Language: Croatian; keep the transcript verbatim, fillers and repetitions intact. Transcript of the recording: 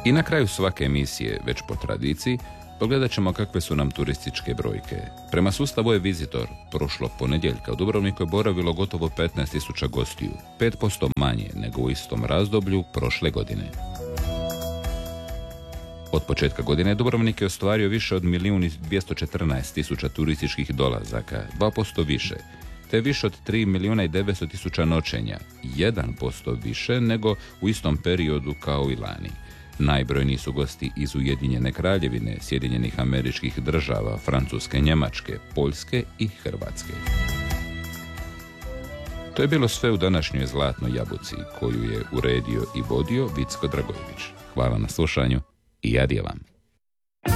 I na kraju svake emisije, već po tradiciji, pogledat ćemo kakve su nam turističke brojke. Prema sustavu e-Visitor, prošlog ponedjeljka u Dubrovniku je boravilo gotovo petnaest tisuća gostiju, pet posto manje nego u istom razdoblju prošle godine. Od početka godine Dubrovnik je ostvario više od milijun dvjesto četrnaest tisuća turističkih dolazaka, dva posto više, te više od tri milijuna i devetsto tisuća noćenja, jedan posto više nego u istom periodu kao i lani. Najbrojniji su gosti iz Ujedinjene Kraljevine, Sjedinjenih Američkih Država, Francuske, Njemačke, Poljske i Hrvatske. To je bilo sve u današnjoj Zlatnoj jabuci, koju je uredio i vodio Vicko Dragojević. Hvala na slušanju i adje vam.